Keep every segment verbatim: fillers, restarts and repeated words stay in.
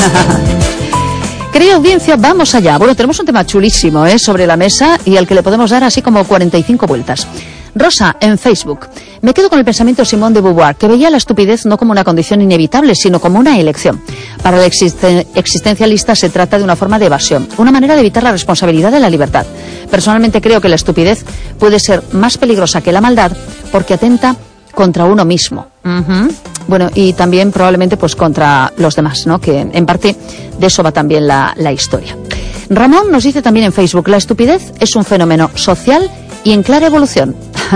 Querida audiencia, vamos allá. Bueno, tenemos un tema chulísimo, ¿eh?, sobre la mesa y al que le podemos dar así como cuarenta y cinco vueltas. Rosa, en Facebook. Me quedo con el pensamiento de Simone de Beauvoir, que veía la estupidez no como una condición inevitable, sino como una elección. Para el existen- existencialista se trata de una forma de evasión, una manera de evitar la responsabilidad de la libertad. Personalmente creo que la estupidez puede ser más peligrosa que la maldad porque atenta contra uno mismo. Uh-huh. Bueno, y también probablemente pues contra los demás, ¿no? Que en parte de eso va también la, la historia. Ramón nos dice también en Facebook, la estupidez es un fenómeno social y en clara evolución.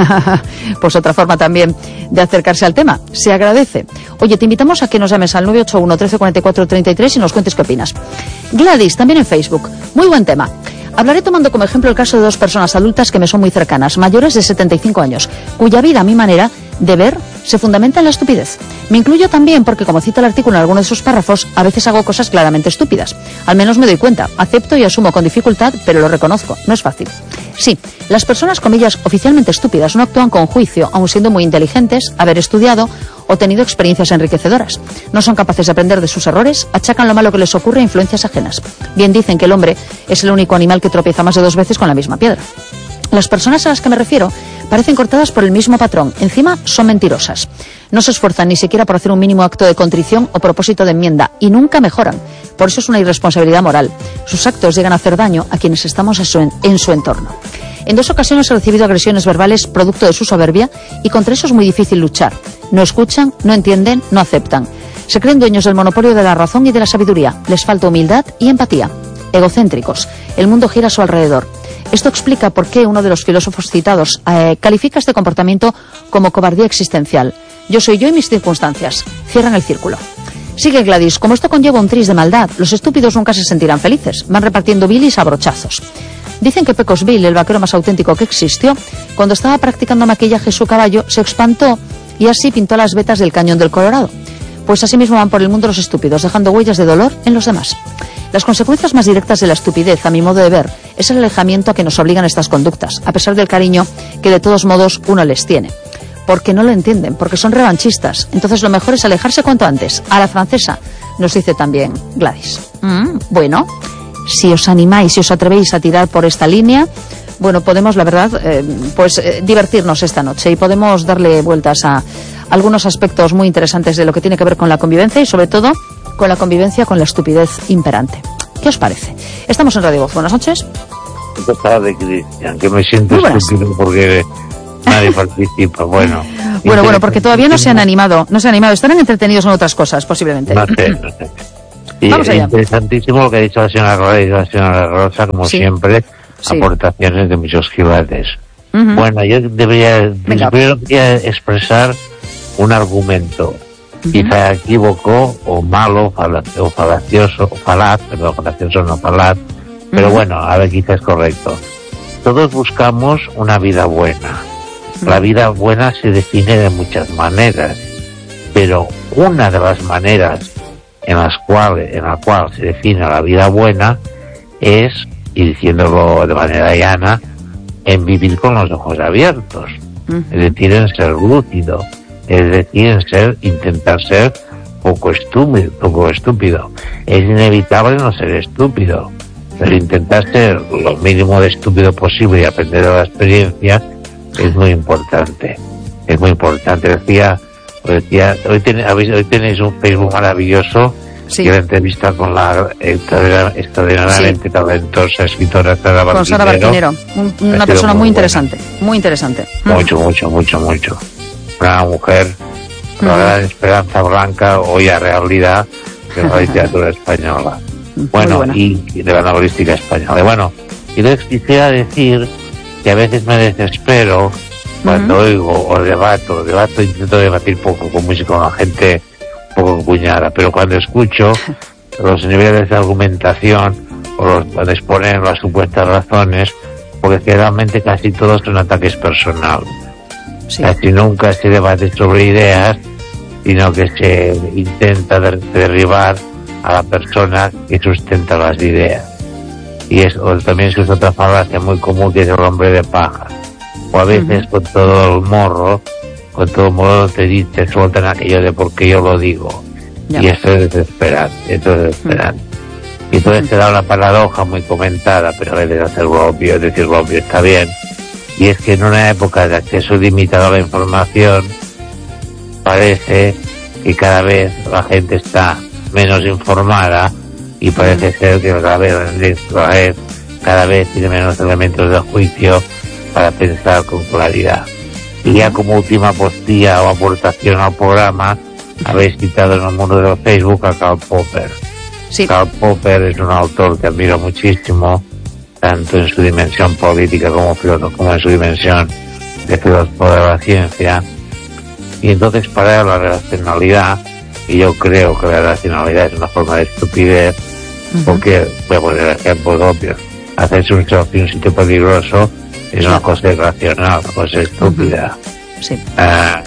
Pues otra forma también de acercarse al tema. Se agradece. Oye, te invitamos a que nos llames al nueve ocho uno, trece, cuarenta y cuatro, treinta y tres y nos cuentes qué opinas. Gladys, también en Facebook. Muy buen tema. Hablaré tomando como ejemplo el caso de dos personas adultas que me son muy cercanas, mayores de setenta y cinco años, cuya vida, a mi manera de ver, se fundamenta en la estupidez. Me incluyo también porque, como cita el artículo en alguno de sus párrafos, a veces hago cosas claramente estúpidas. Al menos me doy cuenta, acepto y asumo con dificultad, pero lo reconozco, no es fácil. Sí, las personas, comillas, oficialmente estúpidas no actúan con juicio, aun siendo muy inteligentes, haber estudiado o tenido experiencias enriquecedoras. No son capaces de aprender de sus errores, achacan lo malo que les ocurre a influencias ajenas. Bien dicen que el hombre es el único animal que tropieza más de dos veces con la misma piedra. Las personas a las que me refiero parecen cortadas por el mismo patrón. Encima son mentirosas. No se esfuerzan ni siquiera por hacer un mínimo acto de contrición o propósito de enmienda y nunca mejoran. Por eso es una irresponsabilidad moral. Sus actos llegan a hacer daño a quienes estamos en su, en, en su entorno. En dos ocasiones he recibido agresiones verbales producto de su soberbia y contra eso es muy difícil luchar. No escuchan, no entienden, no aceptan. Se creen dueños del monopolio de la razón y de la sabiduría. Les falta humildad y empatía. Egocéntricos. El mundo gira a su alrededor. Esto explica por qué uno de los filósofos citados eh, califica este comportamiento como cobardía existencial. Yo soy yo y mis circunstancias. Cierran el círculo. Sigue Gladys. Como esto conlleva un tris de maldad, los estúpidos nunca se sentirán felices. Van repartiendo bilis a brochazos. Dicen que Pecos Bill, el vaquero más auténtico que existió, cuando estaba practicando maquillaje su caballo, se espantó y así pintó las vetas del cañón del Colorado. Pues así mismo van por el mundo los estúpidos, dejando huellas de dolor en los demás. Las consecuencias más directas de la estupidez, a mi modo de ver, es el alejamiento a que nos obligan estas conductas, a pesar del cariño que de todos modos uno les tiene. Porque no lo entienden, porque son revanchistas. Entonces lo mejor es alejarse cuanto antes. A la francesa, nos dice también Gladys. Mm, bueno, si os animáis, si os atrevéis a tirar por esta línea, bueno, podemos, la verdad, eh, pues eh, divertirnos esta noche y podemos darle vueltas a algunos aspectos muy interesantes de lo que tiene que ver con la convivencia y sobre todo con la convivencia con la estupidez imperante. ¿Qué os parece? Estamos en Radio Voz. Buenas noches. Buenas tardes, Cristian, que me siento estúpido porque nadie participa. Bueno, bueno, bueno, porque todavía no se han animado, no se han animado, estarán entretenidos en otras cosas, posiblemente. No sé, no sé. Y vamos allá. Interesantísimo lo que ha dicho la señora Rosa y la señora Rosa, como sí. siempre, sí. Aportaciones de muchos gigantes. Uh-huh. Bueno, yo debería, primero quería expresar un argumento. Uh-huh. Quizá equívoco o malo o falacioso o falaz, perdón, falacioso no falaz, uh-huh. Pero bueno, a ver, quizá es correcto. Todos buscamos una vida buena. Uh-huh. La vida buena se define de muchas maneras, pero una de las maneras en las cuales en la cual se define la vida buena es, y diciéndolo de manera llana, en vivir con los ojos abiertos, uh-huh. Es decir, en ser lúcido. Es decir, en ser, intentar ser poco estúpido, poco estúpido. Es inevitable no ser estúpido, pero intentar ser lo mínimo de estúpido posible y aprender de la experiencia es muy importante. Es muy importante. Decía, decía hoy, ten, hoy tenéis un Facebook maravilloso, sí. Que la entrevista con la extraordinariamente sí. talentosa escritora Sara Barquinero. Con Sara Barquinero, un, una persona muy, muy interesante, muy interesante. Mucho, mm. mucho, mucho, mucho. Una mujer, una uh-huh. gran esperanza blanca, hoy a realidad de la literatura española. Bueno, y, y de la novelística española. Y bueno, y les quisiera decir que a veces me desespero cuando uh-huh. oigo o debato, debato, intento debatir poco con música, con la gente un poco cuñada, pero cuando escucho los niveles de argumentación o los, cuando exponen las supuestas razones, porque generalmente casi todos son ataques personales. Sí. Casi nunca se debate sobre ideas, sino que se intenta derribar a la persona que sustenta las ideas. Y eso también es otra falacia muy común, que es el hombre de paja. O a veces uh-huh. con todo el morro, con todo el morro te, te sueltan aquello de porque yo lo digo. Ya. Y esto es desesperante, esto es desesperante. Uh-huh. Y entonces se da una paradoja muy comentada, pero a veces hacerlo obvio, es decir, lo obvio está bien. Y es que en una época de acceso limitado a la información, parece que cada vez la gente está menos informada y parece ser que cada vez, cada vez, cada vez tiene menos elementos de juicio para pensar con claridad. Y ya como última postilla o aportación al programa, habéis citado en el mundo de los Facebook a Karl Popper. Sí. Karl Popper es un autor que admiro muchísimo, tanto en su dimensión política como filósofo, como en su dimensión de filósofo de la ciencia. Y entonces para él la racionalidad, y yo creo que la racionalidad es una forma de estupidez, uh-huh. porque, voy a poner ejemplos obvios, hacerse un selfie en un sitio peligroso es una cosa irracional, una cosa estúpida. Uh-huh. Sí. Uh,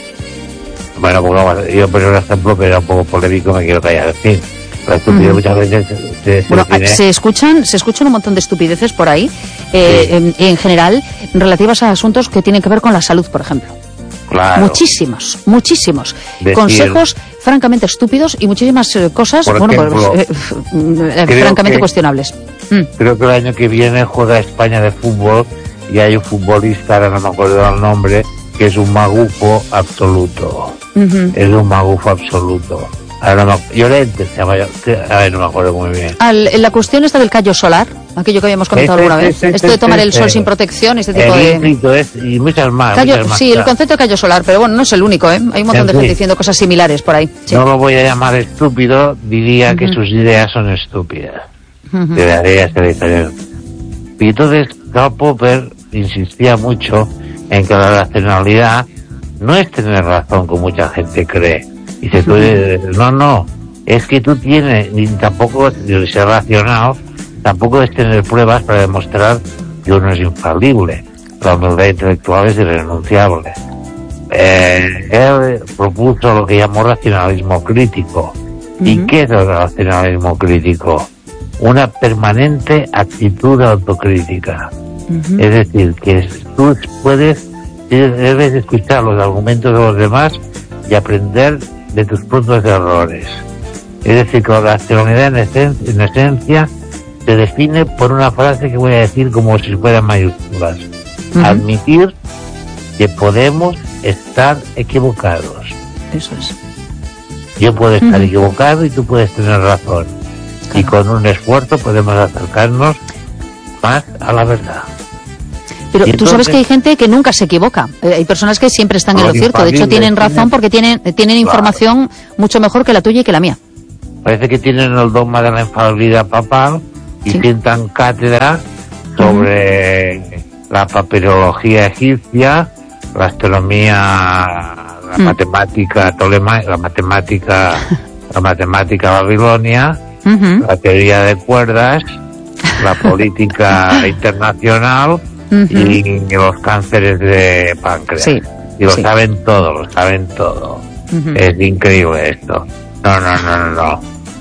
bueno, pues yo pongo un ejemplo que era un poco polémico, me quiero callar. En fin, la estupidez uh-huh. muchas veces se, se, bueno, tiene... se escuchan se escuchan un montón de estupideces por ahí, eh, sí. en, en general, relativas a asuntos que tienen que ver con la salud, por ejemplo. Claro. Muchísimos, muchísimos. Decir, consejos francamente estúpidos y muchísimas eh, cosas, por bueno, ejemplo, pues, eh, eh, francamente que, cuestionables. Mm. Creo que el año que viene juega España de fútbol y hay un futbolista, ahora no me acuerdo el nombre, que es un magufo absoluto. Uh-huh. Es un magufo absoluto. Ahora no me, Llorente se llama, a ver, no me acuerdo muy bien. Al, la cuestión está del callo solar, aquello que habíamos comentado este, alguna vez. Este, Esto de tomar el sol sin protección, este tipo el de... Es, y muchas más, callo, muchas más. Sí, el concepto de callo solar, pero bueno, no es el único, ¿eh? Hay un montón en de gente sí. diciendo cosas similares por ahí. Sí. No lo voy a llamar estúpido, diría uh-huh. que sus ideas son estúpidas. Uh-huh. Le daría esta diferencia. Y entonces Karl Popper insistía mucho en que la racionalidad no es tener razón, como mucha gente cree. Dice, tú, no, no, es que tú tienes, ni tampoco ser racional, tampoco es tener pruebas para demostrar que uno es infalible. La humildad intelectual es irrenunciable. Eh, él propuso lo que llamó racionalismo crítico. Uh-huh. ¿Y qué es el racionalismo crítico? Una permanente actitud autocrítica. Uh-huh. Es decir, que tú puedes, debes escuchar los argumentos de los demás y aprender de tus propios errores. Es decir, que la racionalidad en, esen- en esencia se define por una frase que voy a decir como si fueran mayúsculas. Uh-huh. Admitir que podemos estar equivocados. Eso es. Yo puedo estar uh-huh. equivocado y tú puedes tener razón. Claro. Y con un esfuerzo podemos acercarnos más a la verdad. Pero entonces, tú sabes que hay gente que nunca se equivoca. Eh, hay personas que siempre están en lo cierto. De hecho, tienen razón porque tienen tienen información claro. mucho mejor que la tuya y que la mía. Parece que tienen el dogma de la infalibilidad papal y sí. sientan cátedra sobre uh-huh. la papirología egipcia, la astronomía, la uh-huh. matemática tolema, la matemática, la matemática babilonia, uh-huh. la teoría de cuerdas, la política internacional. Uh-huh. Y los cánceres de páncreas. Sí, y lo sí. saben todo, lo saben todo. Uh-huh. Es increíble esto. No, no, no, no, no.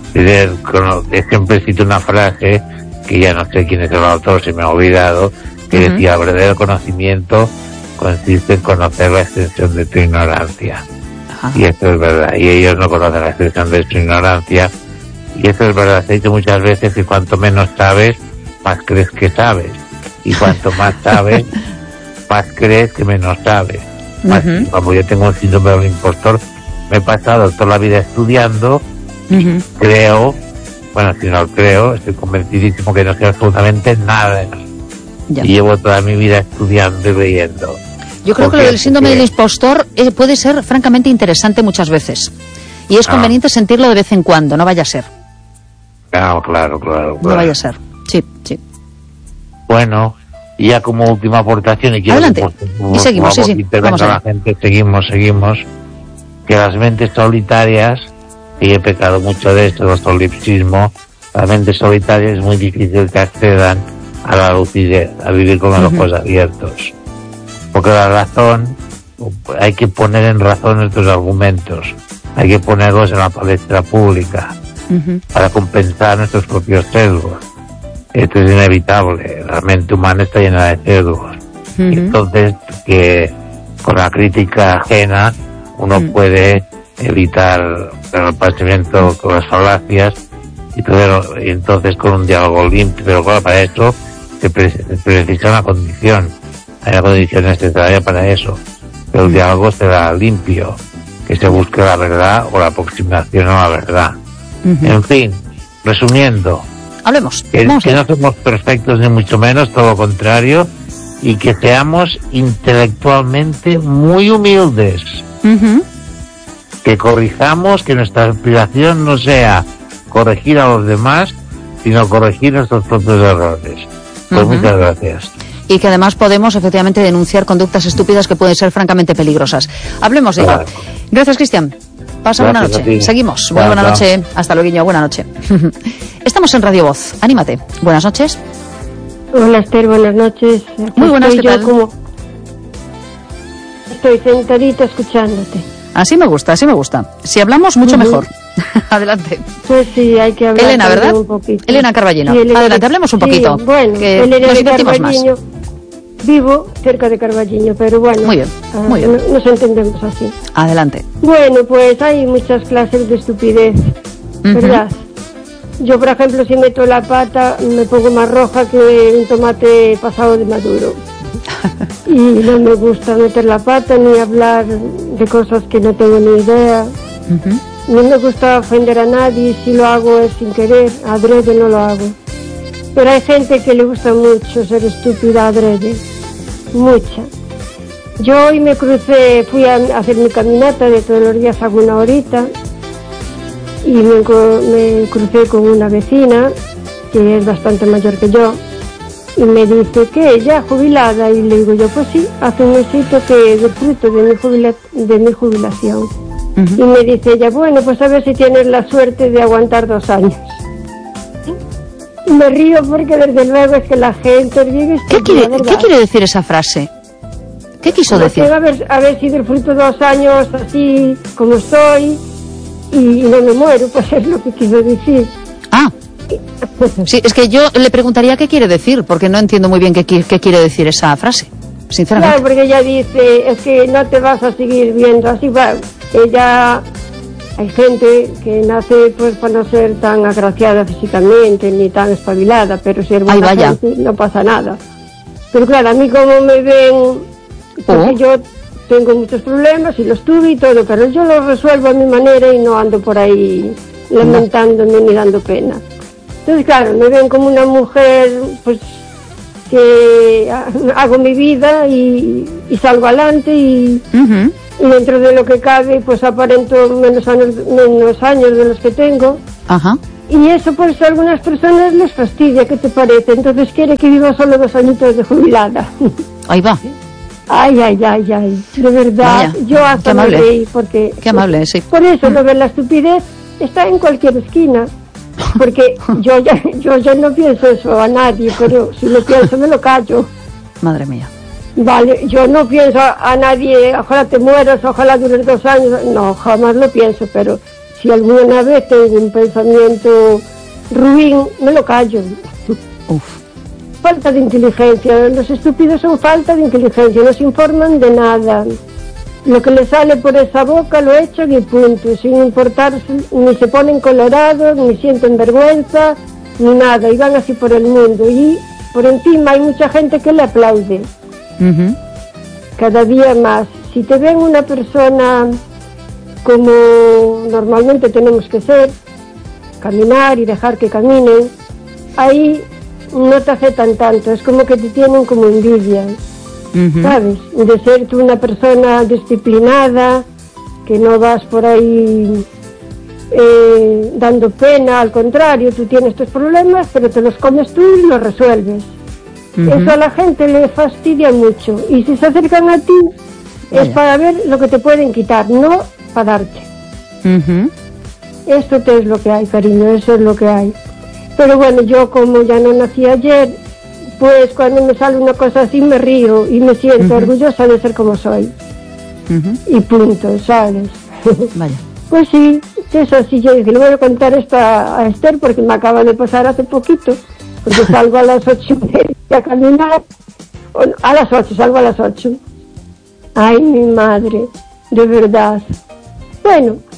Es, siempre cito una frase que ya no sé quién es el autor, se me ha olvidado, que uh-huh. decía, el verdadero conocimiento consiste en conocer la extensión de tu ignorancia. Uh-huh. Y esto es verdad. Y ellos no conocen la extensión de su ignorancia. Y esto es verdad. Se ha dicho muchas veces que cuanto menos sabes, más crees que sabes. Y cuanto más sabes, más crees que menos sabes. Más, uh-huh. Como yo tengo un síndrome del impostor, me he pasado toda la vida estudiando, uh-huh. creo, bueno, si no lo creo, estoy convencidísimo que no sé absolutamente nada. Ya. Y llevo toda mi vida estudiando y leyendo. Yo creo que lo del síndrome del impostor eh, puede ser francamente interesante muchas veces. Y es ah. conveniente sentirlo de vez en cuando, no vaya a ser. Claro, claro, claro. claro. No vaya a ser, sí, sí. Bueno, y ya como última aportación, y quiero adelante, que, y seguimos, sí, sí, vamos a la gente, seguimos, seguimos, que las mentes solitarias, y he pecado mucho de esto, el solipsismo, las mentes solitarias es muy difícil que accedan a la lucidez, a vivir con los uh-huh. ojos abiertos, porque la razón, hay que poner en razón nuestros argumentos, hay que ponerlos en la palestra pública, uh-huh. para compensar nuestros propios sesgos. Esto es inevitable, la mente humana está llena de sesgos. Uh-huh. Entonces, que con la crítica ajena uno uh-huh. puede evitar el repartimiento con las falacias y todo, y entonces con un diálogo limpio. Pero claro, para eso se precisa una condición, hay una condición necesaria para eso, que el diálogo será limpio, que se busque la verdad o la aproximación a la verdad. Uh-huh. En fin, resumiendo, hablemos, que, que no somos perfectos ni mucho menos, todo lo contrario, y que seamos intelectualmente muy humildes. Uh-huh. Que corrijamos, que nuestra aspiración no sea corregir a los demás, sino corregir nuestros propios errores. Pues uh-huh. Muchas gracias. Y que además podemos efectivamente denunciar conductas estúpidas que pueden ser francamente peligrosas. Hablemos de claro. ello. Gracias, Cristian. Pasa buena noche. Seguimos. Muy buena noche. Hasta luego, buena noche. Estamos en Radio Voz. Anímate. Buenas noches. Hola, Esther. Buenas noches. Muy buenas, ¿qué tal? Como... Estoy sentadita escuchándote. Así me gusta, así me gusta. Si hablamos, mucho uh-huh. mejor. Adelante. Pues sí, hay que hablar. Elena, ¿verdad? Un poquito. Elena Carballino. Sí, Elena Adelante, de... hablemos un sí, poquito. Bueno, que Elena nos de divertimos Carballiño. Más. Vivo cerca de Carballiño, pero bueno. Muy bien, muy uh, bien. No, nos entendemos así. Adelante. Bueno, pues hay muchas clases de estupidez, uh-huh. ¿verdad? Yo, por ejemplo, si meto la pata, me pongo más roja que un tomate pasado de maduro. Y no me gusta meter la pata ni hablar de cosas que no tengo ni idea. Uh-huh. No me gusta ofender a nadie, si lo hago es sin querer, adrede no lo hago. Pero hay gente que le gusta mucho ser estúpida adrede, mucha. Yo hoy me crucé, fui a hacer mi caminata, de todos los días hago una horita, y me, me crucé con una vecina, que es bastante mayor que yo, y me dice que ya jubilada, y le digo yo, pues sí, hace un mesito que de fruto de mi, jubila, de mi jubilación. Uh-huh. Y me dice ella, bueno, pues a ver si tienes la suerte de aguantar dos años. Y me río porque desde luego es que la gente... ¿Qué quiere, ¿qué quiere decir esa frase? ¿Qué quiso no decir? Sé, haber, haber si disfruto dos años así como estoy y, y no me muero, pues es lo que quiso decir. Ah, sí, es que yo le preguntaría qué quiere decir, porque no entiendo muy bien qué, qué quiere decir esa frase, sinceramente. Claro, porque ella dice, es que no te vas a seguir viendo así, va, ella... Hay gente que nace pues para no ser tan agraciada físicamente ni tan espabilada, pero si es buena Ay, gente no pasa nada. Pero claro, a mí como me ven, porque oh. yo tengo muchos problemas y los tuve y todo, pero yo los resuelvo a mi manera y no ando por ahí lamentándome no. ni dando pena. Entonces claro, me ven como una mujer pues que hago mi vida y, y salgo adelante y... Uh-huh. Y dentro de lo que cabe, pues aparento menos años, menos años de los que tengo. Ajá. Y eso, pues, a algunas personas les fastidia, ¿qué te parece? Entonces quiere que viva solo dos añitos de jubilada. Ahí va. Ay, ay, ay, ay. De verdad, Vaya, yo hasta me reí porque... Qué amable, sí. Por eso, lo de la estupidez está en cualquier esquina. Porque yo ya, yo ya no pienso eso a nadie, pero si lo pienso me lo callo. Madre mía. Vale, yo no pienso a, a nadie, ojalá te mueras, ojalá dures dos años, no, jamás lo pienso, pero si alguna vez tengo un pensamiento ruin, me lo callo. Uf. Falta de inteligencia, los estúpidos son falta de inteligencia, no se informan de nada. Lo que les sale por esa boca lo echan y punto, sin importarse, ni se ponen colorados, ni sienten vergüenza, ni nada, y van así por el mundo. Y por encima hay mucha gente que le aplaude. Uh-huh. Cada día más. Si te ven una persona como normalmente tenemos que ser, caminar y dejar que caminen, ahí no te aceptan tanto, es como que te tienen como envidia, uh-huh. ¿sabes? De ser tú una persona disciplinada, que no vas por ahí eh, dando pena, al contrario, tú tienes tus problemas, pero te los comes tú y los resuelves. Uh-huh. Eso a la gente le fastidia mucho, y si se acercan a ti Vaya. es para ver lo que te pueden quitar, no para darte. Uh-huh. Esto te es lo que hay, cariño, eso es lo que hay. Pero bueno, yo como ya no nací ayer, pues cuando me sale una cosa así me río y me siento uh-huh. orgullosa de ser como soy. Uh-huh. Y punto, ¿sabes? Vaya. Pues sí, eso sí, yo dije, le voy a contar esto a, a Esther porque me acaba de pasar hace poquito. Porque salgo a las ocho y media a caminar, a las ocho, salgo a las ocho. Ay, mi madre, de verdad. Bueno,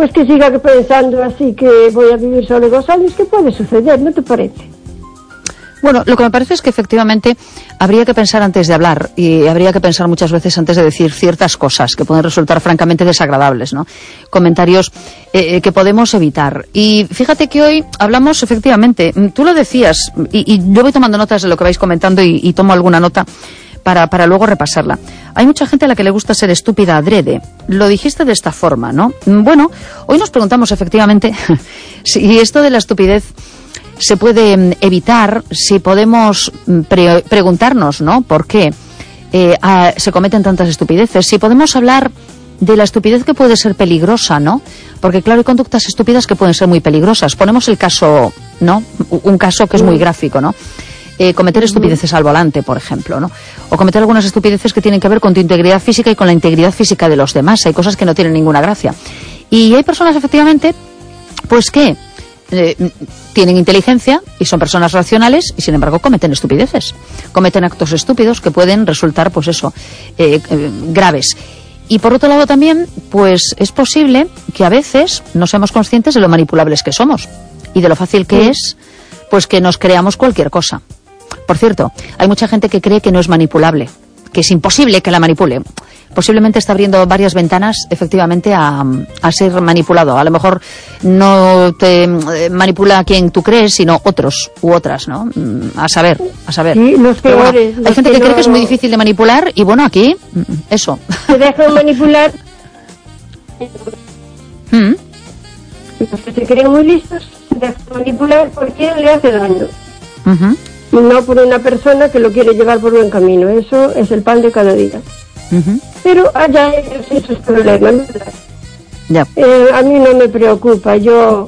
pues que siga pensando así, que voy a vivir solo dos años, que puede suceder, ¿no te parece? Bueno, lo que me parece es que efectivamente habría que pensar antes de hablar y habría que pensar muchas veces antes de decir ciertas cosas que pueden resultar francamente desagradables, ¿no? Comentarios eh, que podemos evitar. Y fíjate que hoy hablamos efectivamente, tú lo decías, y, y yo voy tomando notas de lo que vais comentando y, y tomo alguna nota para, para luego repasarla. Hay mucha gente a la que le gusta ser estúpida adrede. Lo dijiste de esta forma, ¿no? Bueno, hoy nos preguntamos efectivamente si esto de la estupidez se puede evitar, si podemos pre preguntarnos, ¿no? ¿Por qué eh, a, se cometen tantas estupideces? Si podemos hablar de la estupidez que puede ser peligrosa, ¿no? Porque claro, hay conductas estúpidas que pueden ser muy peligrosas. Ponemos el caso, ¿no? Un caso que es muy gráfico, ¿no? Eh, cometer estupideces al volante, por ejemplo, ¿no? O cometer algunas estupideces que tienen que ver con tu integridad física y con la integridad física de los demás. Hay cosas que no tienen ninguna gracia. Y hay personas, efectivamente, pues que Eh, tienen inteligencia y son personas racionales y sin embargo cometen estupideces, cometen actos estúpidos que pueden resultar pues eso eh, eh, graves. Y por otro lado también pues es posible que a veces no seamos conscientes de lo manipulables que somos y de lo fácil que es pues que nos creamos cualquier cosa. Por cierto, hay mucha gente que cree que no es manipulable, que es imposible que la manipule. Posiblemente está abriendo varias ventanas, efectivamente, a, a ser manipulado. A lo mejor no te manipula quien tú crees, sino otros u otras, ¿no? A saber, a saber. Sí, los peores. Bueno, hay gente que, que cree no... que es muy difícil de manipular y, bueno, aquí, eso. Se dejan manipular. ¿Mm? Los que se creen muy listos se dejan manipular porque le hace daño. Uh-huh. Y no por una persona que lo quiere llevar por buen camino. Eso es el pan de cada día. Uh-huh. Pero allá ellos y sus problemas, ¿no? Ya. Eh, a mí no me preocupa. Yo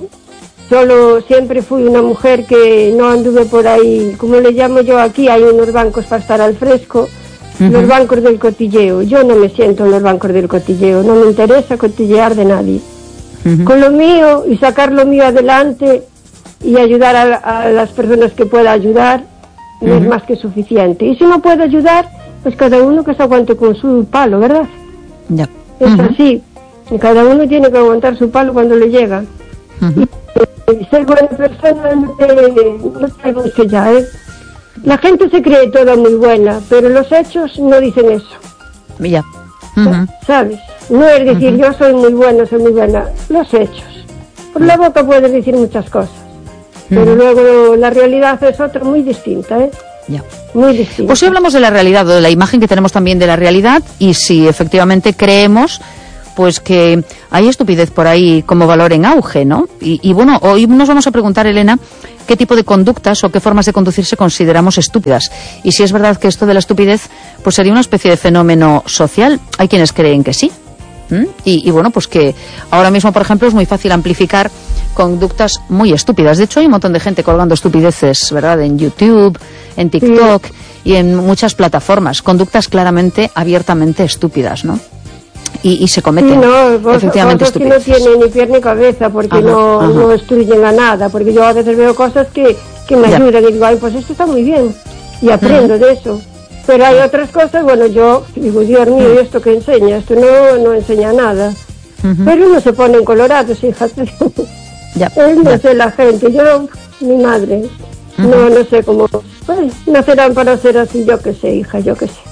solo siempre fui una mujer que no anduve por ahí, como le llamo yo aquí, hay unos bancos para estar al fresco, uh-huh. Los bancos del cotilleo. Yo no me siento en los bancos del cotilleo, no me interesa cotillear de nadie. Uh-huh. Con lo mío y sacar lo mío adelante y ayudar a, a las personas que pueda ayudar, uh-huh. No es más que suficiente. Y si no puedo ayudar, pues cada uno que se aguante con su palo, ¿verdad? Ya. Es uh-huh. así. Y cada uno tiene que aguantar su palo cuando le llega. Uh-huh. Y, y ser buena persona no te, no te mucho ya, ¿eh? La gente se cree toda muy buena, pero los hechos no dicen eso. Ya. Uh-huh. ¿Sabes? No es decir, uh-huh. Yo soy muy buena, soy muy buena. Los hechos. Por la boca puedes decir muchas cosas. Uh-huh. Pero luego la realidad es otra muy distinta, ¿eh? Ya. Muy distinto. Pues si hablamos de la realidad, o de la imagen que tenemos también de la realidad, y si efectivamente creemos pues que hay estupidez por ahí como valor en auge, ¿no? Y, y bueno, hoy nos vamos a preguntar, Elena, qué tipo de conductas o qué formas de conducirse consideramos estúpidas. Y si es verdad que esto de la estupidez pues sería una especie de fenómeno social. Hay quienes creen que sí. ¿Mm? Y, y bueno, pues que ahora mismo, por ejemplo, es muy fácil amplificar conductas muy estúpidas. De hecho, hay un montón de gente colgando estupideces, ¿verdad? En YouTube, en TikTok, sí. Y en muchas plataformas. Conductas claramente, abiertamente estúpidas, ¿no? Y, y se cometen, sí, no, vos, efectivamente, cosas que no tienen ni pie ni cabeza, porque ajá, no, ajá. no destruyen a nada. Porque yo a veces veo cosas que, que me ya. ayudan y digo, ay, pues esto está muy bien. Y aprendo uh-huh. de eso. Pero hay otras cosas, bueno, yo digo, Dios mío, ¿y esto que enseña? Esto no, no enseña nada. Uh-huh. Pero uno se pone en colorados, fíjate. Ya, Él no ya. sé la gente, yo, mi madre, uh-huh. no, no sé cómo, pues, nacerán para ser así, yo qué sé, hija, yo qué sé.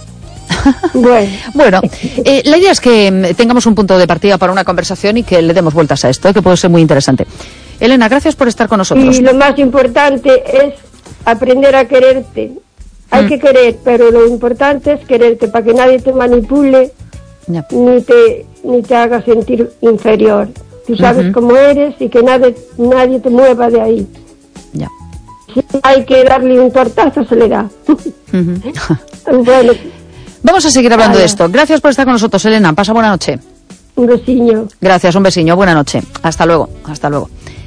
Bueno, bueno eh, la idea es que tengamos un punto de partida para una conversación y que le demos vueltas a esto, ¿eh? Que puede ser muy interesante. Elena, gracias por estar con nosotros. Y lo más importante es aprender a quererte. Hay mm. que querer, pero lo importante es quererte para que nadie te manipule, yeah. ni te ni te haga sentir inferior. Tú sabes uh-huh. cómo eres y que nadie, nadie te mueva de ahí. Yeah. Si hay que darle un tortazo, se le da. Uh-huh. Bueno, vamos a seguir hablando vaya. de esto. Gracias por estar con nosotros, Elena. Pasa buena noche. Un besiño. Gracias, un besiño. Buena noche. Hasta luego. Hasta luego.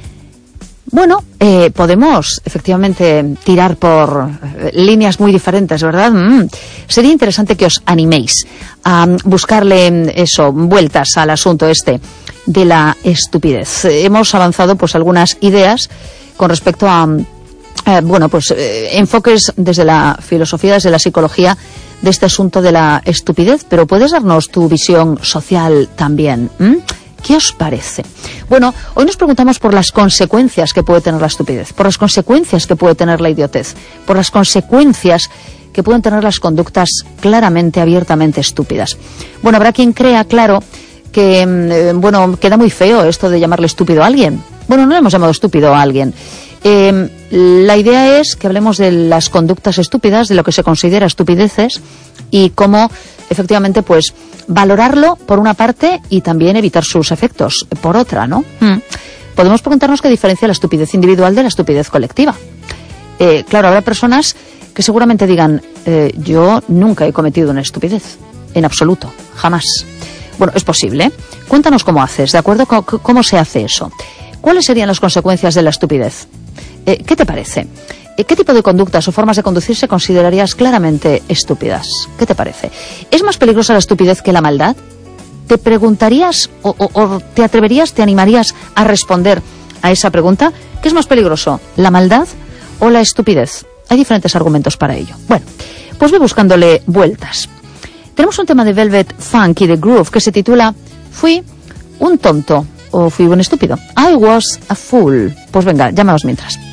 Bueno, eh, podemos efectivamente tirar por eh, líneas muy diferentes, ¿verdad? Mm. Sería interesante que os animéis a buscarle eso, vueltas al asunto este de la estupidez. Eh, hemos avanzado pues algunas ideas con respecto a, eh, bueno, pues eh, enfoques desde la filosofía, desde la psicología de este asunto de la estupidez, pero ¿puedes darnos tu visión social también? ¿Mm? ¿Qué os parece? Bueno, hoy nos preguntamos por las consecuencias que puede tener la estupidez, por las consecuencias que puede tener la idiotez, por las consecuencias que pueden tener las conductas claramente, abiertamente estúpidas. Bueno, habrá quien crea, claro, que, eh, bueno, queda muy feo esto de llamarle estúpido a alguien. Bueno, no le hemos llamado estúpido a alguien. Eh, la idea es que hablemos de las conductas estúpidas, de lo que se considera estupideces y cómo, efectivamente, pues, valorarlo por una parte y también evitar sus efectos por otra, ¿no? Mm. Podemos preguntarnos qué diferencia la estupidez individual de la estupidez colectiva. Eh, claro, habrá personas que seguramente digan, eh, yo nunca he cometido una estupidez, en absoluto, jamás. Bueno, es posible. Cuéntanos cómo haces, ¿de acuerdo? ¿Cómo, cómo se hace eso? ¿Cuáles serían las consecuencias de la estupidez? Eh, ¿Qué te parece? ¿Qué tipo de conductas o formas de conducirse considerarías claramente estúpidas? ¿Qué te parece? ¿Es más peligrosa la estupidez que la maldad? ¿Te preguntarías o, o, o te atreverías, te animarías a responder a esa pregunta? ¿Qué es más peligroso, la maldad o la estupidez? Hay diferentes argumentos para ello. Bueno, pues voy buscándole vueltas. Tenemos un tema de Velvet Funk y de Groove que se titula Fui un tonto o fui un estúpido. I was a fool. Pues venga, llámanos mientras.